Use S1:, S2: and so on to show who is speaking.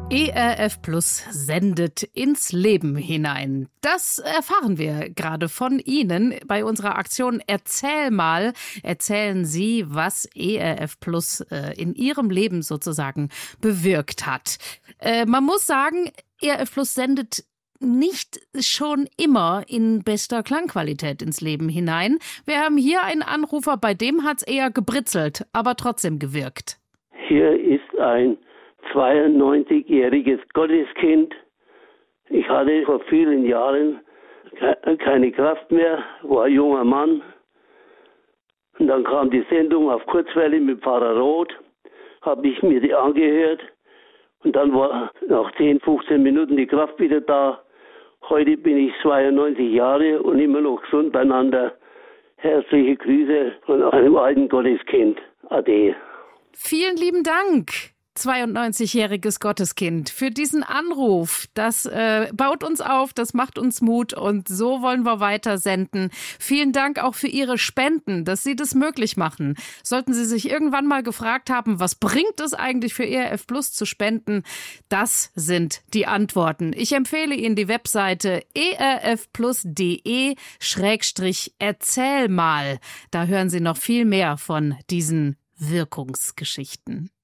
S1: ERF Plus sendet ins Leben hinein. Das erfahren wir gerade von Ihnen bei unserer Aktion Erzähl mal. Erzählen Sie, was ERF Plus in Ihrem Leben sozusagen bewirkt hat. Man muss sagen, ERF Plus sendet nicht schon immer in bester Klangqualität ins Leben hinein. Wir haben hier einen Anrufer, bei dem hat's eher gebritzelt, aber trotzdem gewirkt.
S2: Hier ist ein 92-jähriges Gotteskind. Ich hatte vor vielen Jahren keine Kraft mehr, war ein junger Mann. Und dann kam die Sendung auf Kurzwelle mit Pfarrer Roth, habe ich mir die angehört. Und dann war nach 10, 15 Minuten die Kraft wieder da. Heute bin ich 92 Jahre und immer noch gesund beieinander. Herzliche Grüße von einem alten Gotteskind. Ade.
S1: Vielen lieben Dank, 92-jähriges Gotteskind, für diesen Anruf. Das baut uns auf, das macht uns Mut und so wollen wir weiter senden. Vielen Dank auch für Ihre Spenden, dass Sie das möglich machen. Sollten Sie sich irgendwann mal gefragt haben, was bringt es eigentlich für ERF Plus zu spenden? Das sind die Antworten. Ich empfehle Ihnen die Webseite erfplus.de/erzähl mal. Da hören Sie noch viel mehr von diesen Wirkungsgeschichten.